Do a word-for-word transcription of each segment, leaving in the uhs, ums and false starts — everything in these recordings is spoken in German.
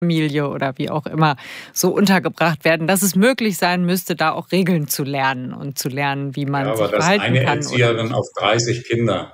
Familie oder wie auch immer so untergebracht werden, dass es möglich sein müsste, da auch Regeln zu lernen und zu lernen, wie man ja, sich aber das verhalten eine kann. Erzieherin oder auf dreißig Kinder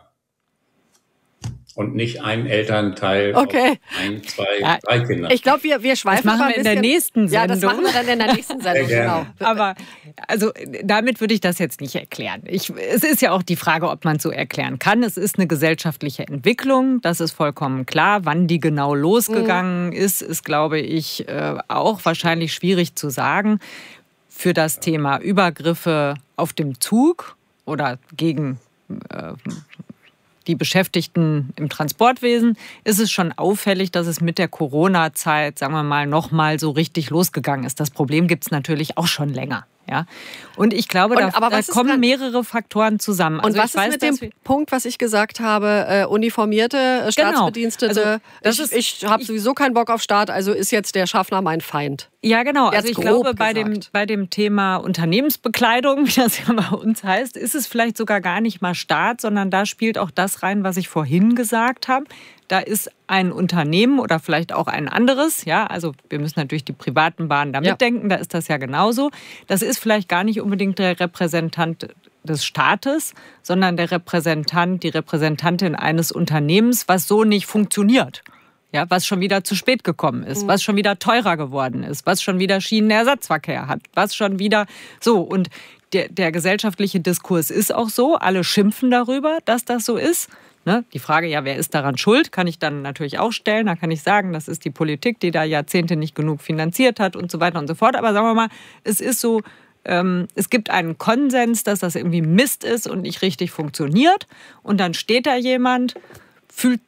und nicht ein Elternteil okay. auf ein, zwei, Ja, drei Kinder. Ich glaube, wir, wir schweifen das machen mal ein wir in bisschen. der nächsten Sendung. Ja, das machen wir dann in der nächsten Sendung, Sehr genau. gerne. Aber also damit würde ich das jetzt nicht erklären. Ich, es ist ja auch die Frage, ob man es so erklären kann. Es ist eine gesellschaftliche Entwicklung, das ist vollkommen klar. Wann die genau losgegangen mhm. ist, ist, glaube ich, auch wahrscheinlich schwierig zu sagen. Für das Thema Übergriffe auf dem Zug oder gegen äh, die Beschäftigten im Transportwesen, ist es schon auffällig, dass es mit der Corona-Zeit, sagen wir mal, noch mal so richtig losgegangen ist. Das Problem gibt es natürlich auch schon länger. Ja? Und ich glaube, und, da, da kommen dann mehrere Faktoren zusammen. Und also was ich weiß, ist mit dem Punkt, was ich gesagt habe, äh, uniformierte äh, Staatsbedienstete? Genau. Also, ich ich habe sowieso keinen Bock auf Staat, also ist jetzt der Schaffner mein Feind. Ja, genau. Also ich glaube, bei dem, bei dem Thema Unternehmensbekleidung, wie das ja bei uns heißt, ist es vielleicht sogar gar nicht mal Staat, sondern da spielt auch das rein, was ich vorhin gesagt habe. Da ist ein Unternehmen oder vielleicht auch ein anderes, ja, also wir müssen natürlich die privaten Bahnen da mitdenken, ja. Da ist das ja genauso. Das ist vielleicht gar nicht unbedingt der Repräsentant des Staates, sondern der Repräsentant, die Repräsentantin eines Unternehmens, was so nicht funktioniert. Ja, was schon wieder zu spät gekommen ist, mhm. was schon wieder teurer geworden ist, was schon wieder Schienenersatzverkehr hat, was schon wieder so. Und der, der gesellschaftliche Diskurs ist auch so, alle schimpfen darüber, dass das so ist. Ne? Die Frage, ja, wer ist daran schuld, kann ich dann natürlich auch stellen. Da kann ich sagen, das ist die Politik, die da Jahrzehnte nicht genug finanziert hat und so weiter und so fort. Aber sagen wir mal, es ist so, ähm, es gibt einen Konsens, dass das irgendwie Mist ist und nicht richtig funktioniert. Und dann steht da jemand, fühlt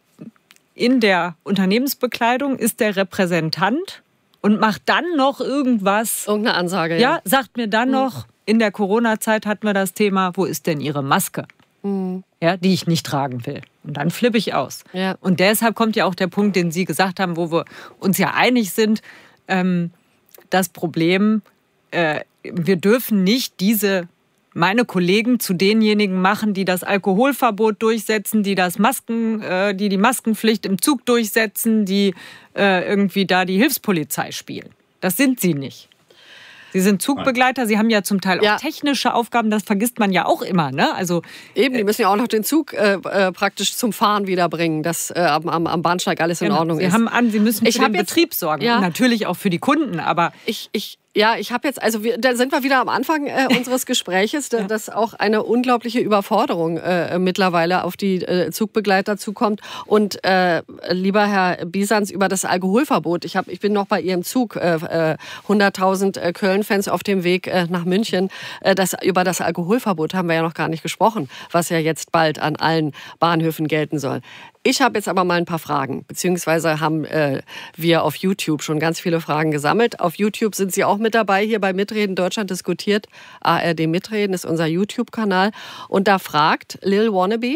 in der Unternehmensbekleidung, ist der Repräsentant und macht dann noch irgendwas. Irgendeine Ansage, ja. Ja, sagt mir dann mhm. noch, in der Corona-Zeit hatten wir das Thema, wo ist denn Ihre Maske? Mhm. Ja, die ich nicht tragen will. Und dann flippe ich aus. Ja. Und deshalb kommt ja auch der Punkt, den Sie gesagt haben, wo wir uns ja einig sind, ähm, das Problem, äh, wir dürfen nicht diese meine Kollegen zu denjenigen machen, die das Alkoholverbot durchsetzen, die das Masken, äh, die die Maskenpflicht im Zug durchsetzen, die äh, irgendwie da die Hilfspolizei spielen. Das sind sie nicht. Sie sind Zugbegleiter, Sie haben ja zum Teil auch ja. technische Aufgaben, das vergisst man ja auch immer. Ne? Also, eben, die müssen ja auch noch den Zug äh, äh, praktisch zum Fahren wiederbringen, dass äh, am, am Bahnsteig alles in genau. Ordnung Sie ist. Haben an, Sie müssen für ich den jetzt, Betrieb sorgen ja. und natürlich auch für die Kunden. Aber ich, ich Ja, ich habe jetzt, also wir, da sind wir wieder am Anfang äh, unseres Gespräches, da, ja. dass auch eine unglaubliche Überforderung äh, mittlerweile auf die äh, Zugbegleiter zukommt. Und äh, lieber Herr Bisans, über das Alkoholverbot, ich, hab, ich bin noch bei Ihrem Zug, äh, hunderttausend äh, Köln-Fans auf dem Weg äh, nach München. Äh, das, über das Alkoholverbot haben wir ja noch gar nicht gesprochen, was ja jetzt bald an allen Bahnhöfen gelten soll. Ich habe jetzt aber mal ein paar Fragen, beziehungsweise haben äh, wir auf YouTube schon ganz viele Fragen gesammelt. Auf YouTube sind Sie auch mit dabei, hier bei Mitreden Deutschland diskutiert. A R D Mitreden ist unser YouTube-Kanal. Und da fragt Lil Wannabe,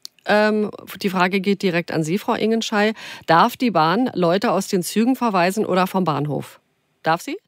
ähm, die Frage geht direkt an Sie, Frau Ingenschei, darf die Bahn Leute aus den Zügen verweisen oder vom Bahnhof? Darf sie?